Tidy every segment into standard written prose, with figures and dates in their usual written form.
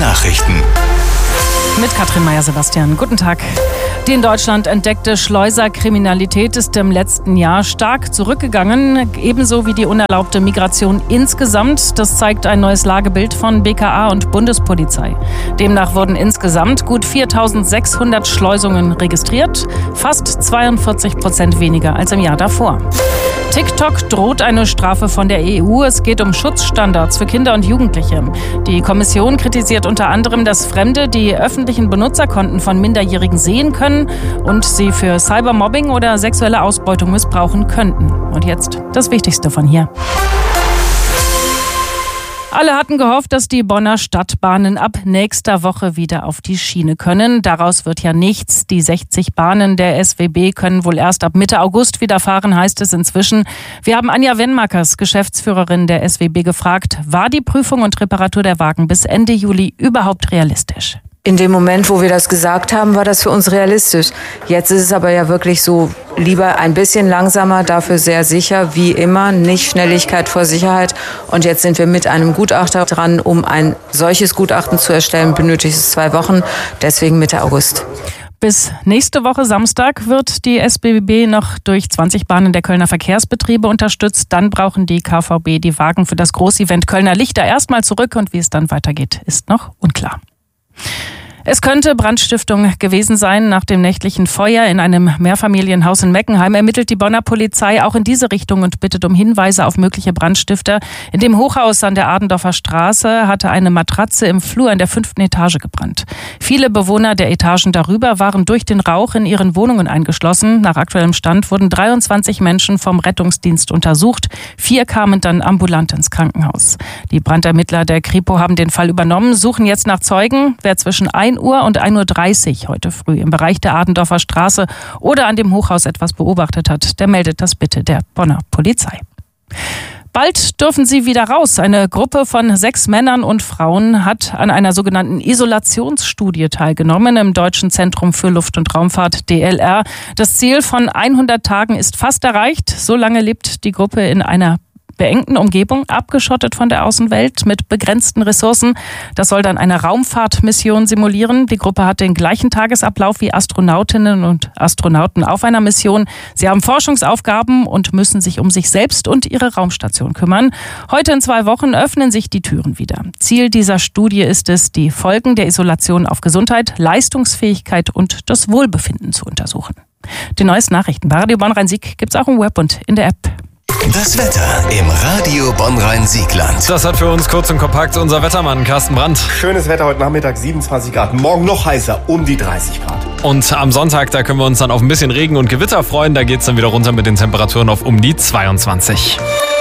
Nachrichten. Mit Katrin Meyer-Sebastian. Guten Tag. Die in Deutschland entdeckte Schleuserkriminalität ist im letzten Jahr stark zurückgegangen, ebenso wie die unerlaubte Migration insgesamt. Das zeigt ein neues Lagebild von BKA und Bundespolizei. Demnach wurden insgesamt gut 4.600 Schleusungen registriert, fast 42% weniger als im Jahr davor. TikTok droht eine Strafe von der EU. Es geht um Schutzstandards für Kinder und Jugendliche. Die Kommission kritisiert unter anderem, dass Fremde die öffentlichen Benutzerkonten von Minderjährigen sehen können und sie für Cybermobbing oder sexuelle Ausbeutung missbrauchen könnten. Und jetzt das Wichtigste von hier. Alle hatten gehofft, dass die Bonner Stadtbahnen ab nächster Woche wieder auf die Schiene können. Daraus wird ja nichts. Die 60 Bahnen der SWB können wohl erst ab Mitte August wieder fahren, heißt es inzwischen. Wir haben Anja Wenmakers, Geschäftsführerin der SWB, gefragt, war die Prüfung und Reparatur der Wagen bis Ende Juli überhaupt realistisch? In dem Moment, wo wir das gesagt haben, war das für uns realistisch. Jetzt ist es aber ja wirklich so, lieber ein bisschen langsamer, dafür sehr sicher, wie immer, nicht Schnelligkeit vor Sicherheit. Und jetzt sind wir mit einem Gutachter dran, um ein solches Gutachten zu erstellen, benötigt es 2 Wochen, deswegen Mitte August. Bis nächste Woche Samstag wird die SBB noch durch 20 Bahnen der Kölner Verkehrsbetriebe unterstützt. Dann brauchen die KVB die Wagen für das Großevent Kölner Lichter erstmal zurück. Und wie es dann weitergeht, ist noch unklar. Es könnte Brandstiftung gewesen sein. Nach dem nächtlichen Feuer in einem Mehrfamilienhaus in Meckenheim ermittelt die Bonner Polizei auch in diese Richtung und bittet um Hinweise auf mögliche Brandstifter. In dem Hochhaus an der Adendorfer Straße hatte eine Matratze im Flur in der 5. Etage gebrannt. Viele Bewohner der Etagen darüber waren durch den Rauch in ihren Wohnungen eingeschlossen. Nach aktuellem Stand wurden 23 Menschen vom Rettungsdienst untersucht. 4 kamen dann ambulant ins Krankenhaus. Die Brandermittler der Kripo haben den Fall übernommen, suchen jetzt nach Zeugen. Wer zwischen 1 Uhr und 1.30 Uhr heute früh im Bereich der Adendorfer Straße oder an dem Hochhaus etwas beobachtet hat, der meldet das bitte der Bonner Polizei. Bald dürfen sie wieder raus. Eine Gruppe von 6 Männern und Frauen hat an einer sogenannten Isolationsstudie teilgenommen im Deutschen Zentrum für Luft- und Raumfahrt DLR. Das Ziel von 100 Tagen ist fast erreicht. So lange lebt die Gruppe in einer beengten Umgebung, abgeschottet von der Außenwelt mit begrenzten Ressourcen. Das soll dann eine Raumfahrtmission simulieren. Die Gruppe hat den gleichen Tagesablauf wie Astronautinnen und Astronauten auf einer Mission. Sie haben Forschungsaufgaben und müssen sich um sich selbst und ihre Raumstation kümmern. Heute in 2 Wochen öffnen sich die Türen wieder. Ziel dieser Studie ist es, die Folgen der Isolation auf Gesundheit, Leistungsfähigkeit und das Wohlbefinden zu untersuchen. Die neuesten Nachrichten bei Radio Bonn-Rhein-Sieg gibt's auch im Web und in der App. Das Wetter im Radio Bonn-Rhein-Siegland. Das hat für uns kurz und kompakt unser Wettermann Carsten Brandt. Schönes Wetter heute Nachmittag, 27 Grad. Morgen noch heißer, um die 30 Grad. Und am Sonntag, da können wir uns dann auf ein bisschen Regen und Gewitter freuen. Da geht's dann wieder runter mit den Temperaturen auf um die 22.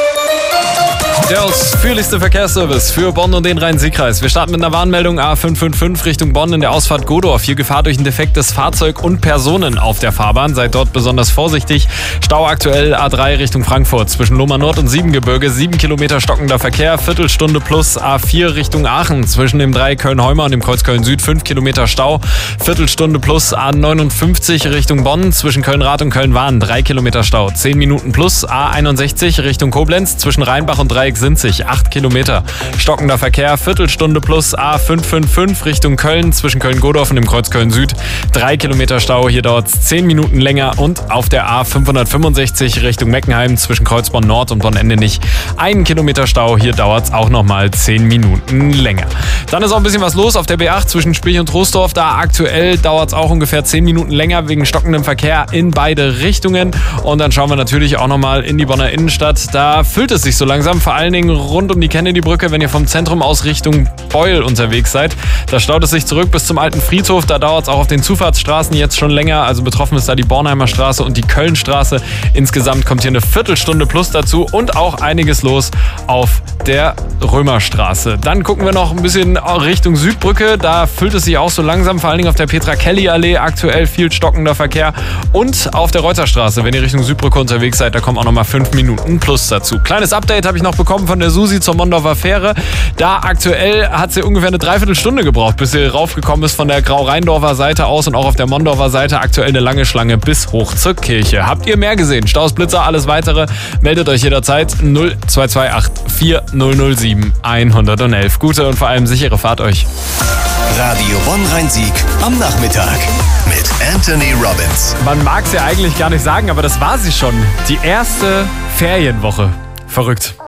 Der ausführlichste Verkehrsservice für Bonn und den Rhein-Sieg-Kreis. Wir starten mit einer Warnmeldung A555 Richtung Bonn in der Ausfahrt Godorf. Hier Gefahr durch ein defektes Fahrzeug und Personen auf der Fahrbahn. Seid dort besonders vorsichtig. Stau aktuell A3 Richtung Frankfurt zwischen Lohmer Nord und Siebengebirge. 7 Kilometer stockender Verkehr, Viertelstunde plus. A4 Richtung Aachen zwischen dem 3 Köln-Heumer und dem Kreuz Köln-Süd. 5 Kilometer Stau, Viertelstunde plus. A59 Richtung Bonn zwischen Köln-Rath und Köln-Wahn. 3 Kilometer Stau, 10 Minuten plus. A61 Richtung Koblenz zwischen Rheinbach und Dreiecksinzig. 8 Kilometer. Stockender Verkehr, Viertelstunde plus. A555 Richtung Köln zwischen Köln-Godorf und dem Kreuz Köln-Süd. 3 Kilometer Stau, hier dauert es 10 Minuten länger. Und auf der A565 Richtung Meckenheim zwischen Kreuzborn Nord und Bonn-Endenich 1 Kilometer Stau, hier dauert es auch nochmal 10 Minuten länger. Dann ist auch ein bisschen was los auf der B8 zwischen Spich und Troisdorf. Da aktuell dauert es auch ungefähr 10 Minuten länger wegen stockendem Verkehr in beide Richtungen. Und dann schauen wir natürlich auch nochmal in die Bonner Innenstadt. Da füllt es sich so langsam, vor allen Dingen rund um die Kennedy-Brücke, wenn ihr vom Zentrum aus Richtung Beul unterwegs seid. Da staut es sich zurück bis zum alten Friedhof. Da dauert es auch auf den Zufahrtsstraßen jetzt schon länger. Also betroffen ist da die Bornheimer Straße und die Kölnstraße. Insgesamt kommt hier eine Viertelstunde plus dazu und auch einiges los auf der Römerstraße. Dann gucken wir noch ein bisschen Richtung Südbrücke. Da füllt es sich auch so langsam, vor allen Dingen auf der Petra-Kelly-Allee. Aktuell viel stockender Verkehr. Und auf der Reuterstraße, wenn ihr Richtung Südbrücke unterwegs seid, da kommen auch nochmal 5 Minuten plus dazu. Kleines Update habe ich noch bekommen von der Susi zur Mondorfer Fähre. Da aktuell hat sie ungefähr eine Dreiviertelstunde gebraucht, bis sie raufgekommen ist von der Grau-Rheindorfer Seite aus und auch auf der Mondorfer Seite aktuell eine lange Schlange bis hoch zur Kirche. Habt ihr mehr gesehen? Staus, Blitzer, alles weitere, meldet euch jederzeit 0228 4007 111. Gute und vor allem sichere schwere Fahrt euch. Radio Bonn-Rhein-Sieg am Nachmittag mit Anthony Robbins. Man mag es ja eigentlich gar nicht sagen, aber das war sie schon. Die erste Ferienwoche. Verrückt.